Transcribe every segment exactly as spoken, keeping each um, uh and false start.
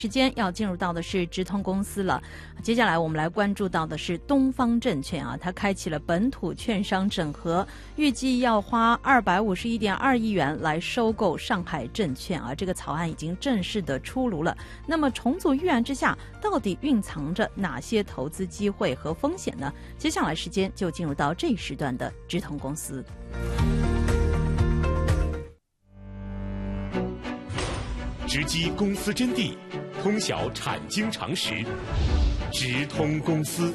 时间要进入到的是直通公司了，接下来我们来关注到的是东方证券啊，它开启了本土券商整合，预计要花二百五十一点二亿元来收购上海证券啊，这个草案已经正式的出炉了。那么重组预案之下，到底蕴藏着哪些投资机会和风险呢？接下来时间就进入到这一时段的直通公司。 直击公司真谛，通晓产经常识，直通公司。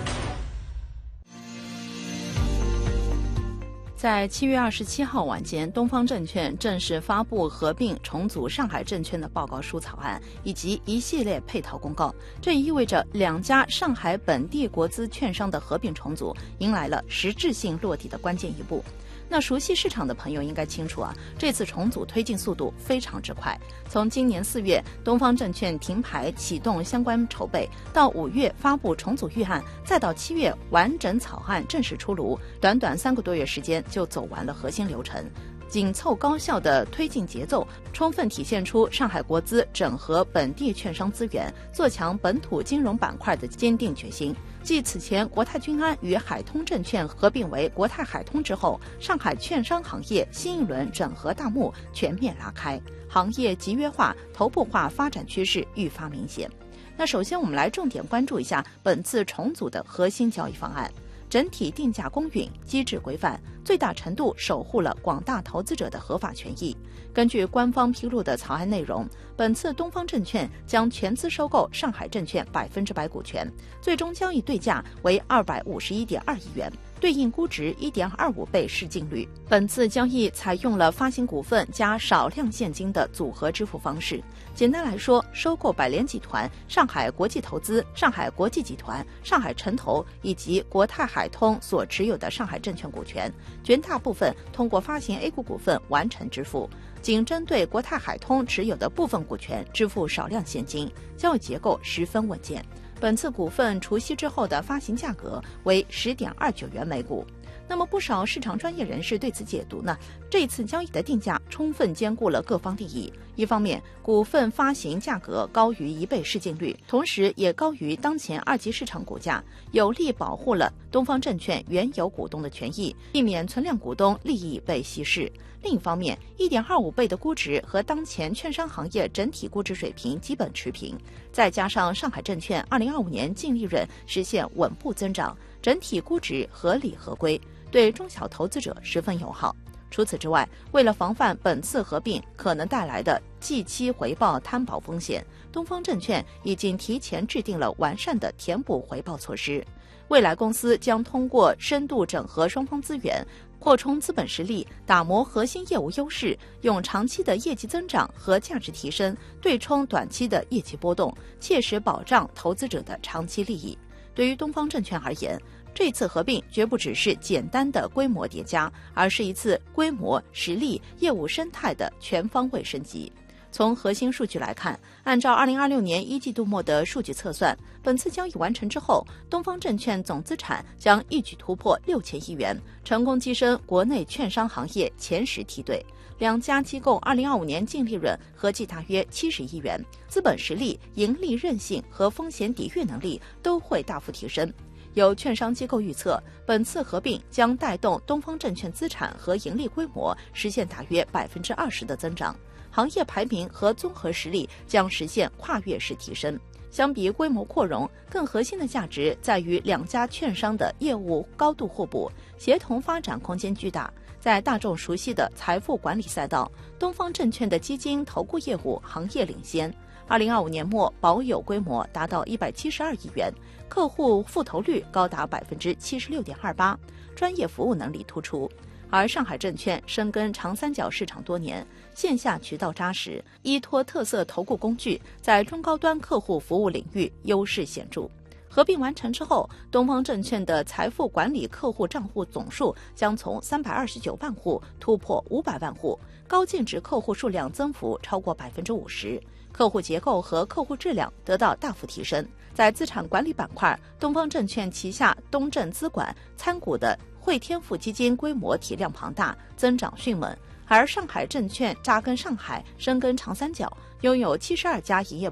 在七月二十七号晚间，东方证券正式发布合并重组上海证券的报告书草案以及一系列配套公告。这意味着两家上海本地国资券商的合并重组迎来了实质性落地的关键一步。那熟悉市场的朋友应该清楚啊，这次重组推进速度非常之快。从今年四月东方证券停牌启动相关筹备，到五月发布重组预案，再到七月完整草案正式出炉，短短三个多月时间就走完了核心流程。紧凑高效的推进节奏，充分体现出上海国资整合本地券商资源，做强本土金融板块的坚定决心。继此前国泰君安与海通证券合并为国泰海通之后，上海券商行业新一轮整合大幕全面拉开，行业集约化、头部化发展趋势愈发明显。那首先我们来重点关注一下本次重组的核心交易方案。整体定价公允，机制规范，最大程度守护了广大投资者的合法权益。根据官方披露的草案内容，本次东方证券将全资收购上海证券百分之百股权，最终交易对价为二百五十一点二亿元，对应估值一点二五倍市净率。本次交易采用了发行股份加少量现金的组合支付方式。简单来说，收购百联集团、上海国际投资、上海国际集团、上海城投以及国泰海通所持有的上海证券股权，绝大部分通过发行 A 股股份完成支付，仅针对国泰海通持有的部分股权支付少量现金，交易结构十分稳健。本次股份除息之后的发行价格为 十点二九元每股。那么不少市场专业人士对此解读呢，这次交易的定价充分兼顾了各方利益。一方面，股份发行价格高于一倍市净率，同时也高于当前二级市场股价，有力保护了东方证券原有股东的权益，避免存量股东利益被稀释。另一方面 ，一点二五倍的估值和当前券商行业整体估值水平基本持平，再加上上海证券二零二五年净利润实现稳步增长，整体估值合理合规，对中小投资者十分友好。除此之外，为了防范本次合并可能带来的计期回报摊薄风险，东方证券已经提前制定了完善的填补回报措施。未来公司将通过深度整合双方资源，扩充资本实力，打磨核心业务优势，用长期的业绩增长和价值提升对冲短期的业绩波动，切实保障投资者的长期利益。对于东方证券而言，这次合并绝不只是简单的规模叠加，而是一次规模、实力、业务生态的全方位升级。从核心数据来看，按照二零二六年一季度末的数据测算，本次交易完成之后，东方证券总资产将一举突破六千亿元，成功跻身国内券商行业前十梯队。两家机构二零二五年净利润合计大约七十亿元，资本实力、盈利韧性和风险抵御能力都会大幅提升。有券商机构预测，本次合并将带动东方证券资产和盈利规模实现大约百分之二十的增长，行业排名和综合实力将实现跨越式提升。相比规模扩容，更核心的价值在于两家券商的业务高度互补，协同发展空间巨大。在大众熟悉的财富管理赛道，东方证券的基金投顾业务行业领先。二零二五年末保有规模达到一百七十二亿元，客户复投率高达百分之七十六点二八，专业服务能力突出。而上海证券深耕长三角市场多年，线下渠道扎实，依托特色投顾工具，在中高端客户服务领域优势显著。合并完成之后，东方证券的财富管理客户账户总数将从三百二十九万户突破五百万户，高净值客户数量增幅超过百分之五十，客户结构和客户质量得到大幅提升。在资产管理板块，东方证券旗下东证资管参股的汇添富基金规模体量庞大，增长迅猛。而上海证券扎根上海，深耕长三角，拥有七十二家营业部，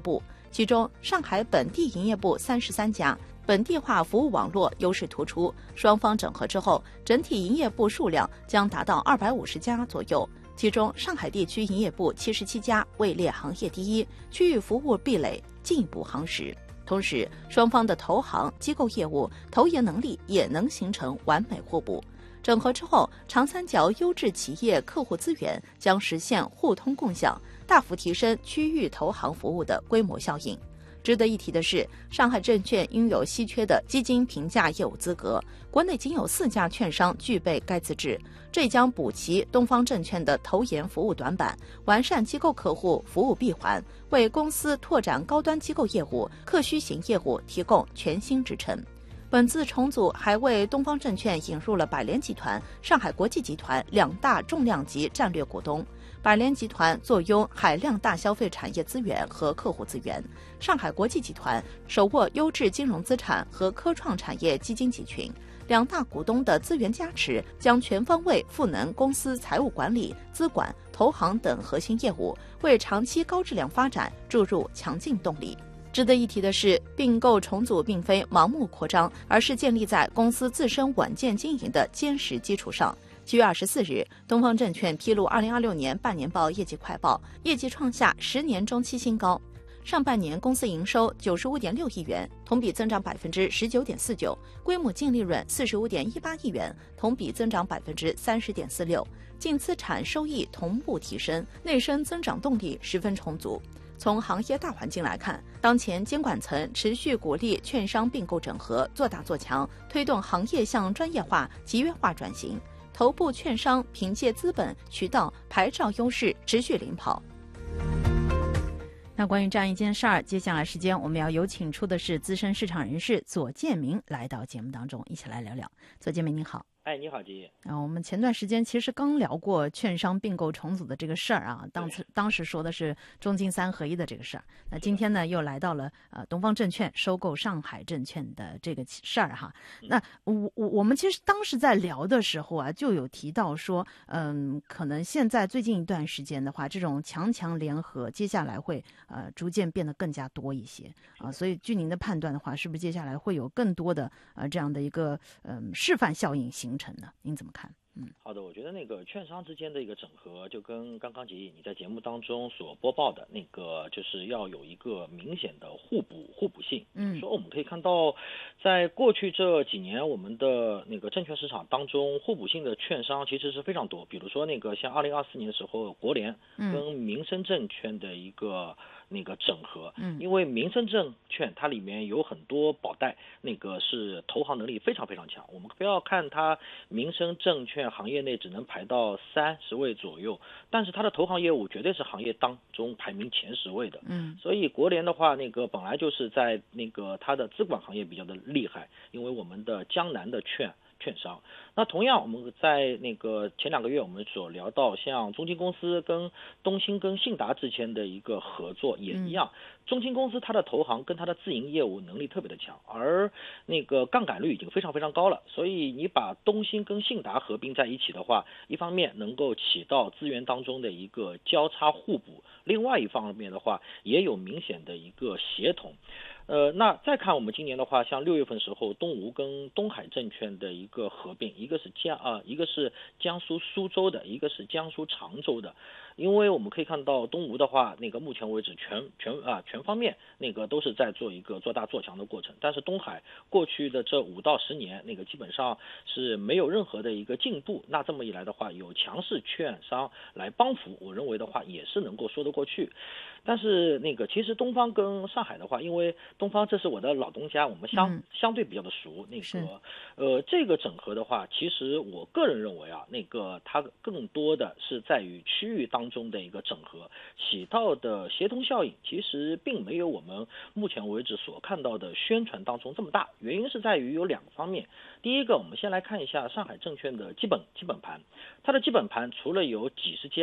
其中上海本地营业部三十三家，本地化服务网络优势突出。双方整合之后，整体营业部数量将达到二百五十家左右。其中，上海地区营业部七十七家，位列行业第一，区域服务壁垒进一步夯实。同时，双方的投行、机构业务、投研能力也能形成完美互补。整合之后，长三角优质企业客户资源将实现互通共享，大幅提升区域投行服务的规模效应。值得一提的是，上海证券拥有稀缺的基金评价业务资格，国内仅有四家券商具备该资质，这将补齐东方证券的投研服务短板，完善机构客户服务闭环，为公司拓展高端机构业务、客需型业务提供全新支撑。本次重组还为东方证券引入了百联集团、上海国际集团两大重量级战略股东。百联集团坐拥海量大消费产业资源和客户资源，上海国际集团手握优质金融资产和科创产业基金集群。两大股东的资源加持，将全方位赋能公司财务管理、资管、投行等核心业务，为长期高质量发展注入强劲动力。值得一提的是，并购重组并非盲目扩张，而是建立在公司自身稳健经营的坚实基础上。七月二十四日，东方证券披露二零二六年半年报业绩快报，业绩创下十年中期新高。上半年公司营收九十五点六亿元，同比增长百分之十九点四九，规模净利润四十五点一八亿元，同比增长百分之三十点四六，净资产收益同步提升，内生增长动力十分充足。从行业大环境来看，当前监管层持续鼓励券商并购整合，做大做强，推动行业向专业化、集约化转型。头部券商凭借资本、渠道、牌照优势持续领跑。那关于这样一件事儿，接下来时间我们要有请出的是资深市场人士左建明来到节目当中，一起来聊聊。左建明您好。 哎，你好，杰爷。 啊，我们前段时间其实刚聊过券商并购重组的这个事儿啊，当时当时说的是中金三合一的这个事儿。那今天呢，又来到了呃东方证券收购上海证券的这个事儿哈。那我我我们其实当时在聊的时候啊，就有提到说，嗯，可能现在最近一段时间的话，这种强强联合，接下来会呃逐渐变得更加多一些啊。所以据您的判断的话，是不是接下来会有更多的呃这样的一个嗯示范效应形成呢？您怎么看？嗯， 好的，我觉得那个券商之间的一个整合，就跟刚刚杰毅你在节目当中所播报的那个，就是要有一个明显的互补互补性。嗯，说我们可以看到，在过去这几年，我们的那个证券市场当中，互补性的券商其实是非常多。比如说那个像二零二四年的时候，国联跟民生证券的一个那个整合，嗯，因为民生证券它里面有很多保代，那个是投行能力非常非常强。我们不要看它民生证券行业内只能排到三十位左右，但是它的投行业务绝对是行业当中排名前十位的。嗯，所以国联的话，那个本来就是在那个它的资管行业比较的厉害，因为我们的江南的券。券商，那同样我们在那个前两个月我们所聊到，像中金公司跟东兴跟信达之间的一个合作也一样，嗯、中金公司它的投行跟它的自营业务能力特别的强，而那个杠杆率已经非常非常高了，所以你把东兴跟信达合并在一起的话，一方面能够起到资源当中的一个交叉互补，另外一方面的话也有明显的一个协同。呃，那再看我们今年的话，像六月份时候，东吴跟东海证券的一个合并，一个是江啊、呃，一个是江苏苏州的，一个是江苏常州的。因为我们可以看到东吴的话，那个目前为止全全啊全方面那个都是在做一个做大做强的过程，但是东海过去的这五到十年，那个基本上是没有任何的一个进步。那这么一来的话，有强势券商来帮扶，我认为的话也是能够说得过去。但是那个其实东方跟上海的话，因为东方这是我的老东家，我们相、嗯、相对比较的熟。那个呃这个整合的话，其实我个人认为啊，那个它更多的是在于区域当中的一个整合，起到的协同效应其实并没有我们目前为止所看到的宣传当中这么大。原因是在于有两个方面。第一个，我们先来看一下上海证券的基本基本盘，它的基本盘除了有几十家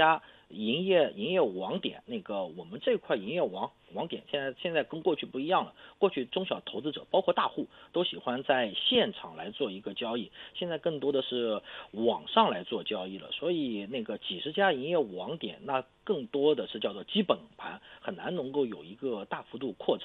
营业营业网点，那个我们这块营业网网点现在现在跟过去不一样了。过去中小投资者包括大户都喜欢在现场来做一个交易，现在更多的是网上来做交易了。所以那个几十家营业网点，那更多的是叫做基本盘，很难能够有一个大幅度扩张。